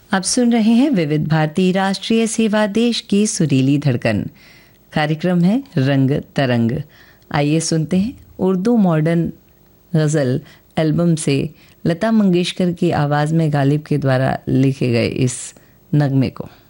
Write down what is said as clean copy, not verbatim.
आप सुन रहे हैं विविध भारती राष्ट्रीय सेवा देश की सुरीली धड़कन। कार्यक्रम है रंग तरंग। आइए सुनते हैं उर्दू मॉडर्न गज़ल एल्बम से लता मंगेशकर की आवाज़ में गालिब के द्वारा लिखे गए इस नगमे को।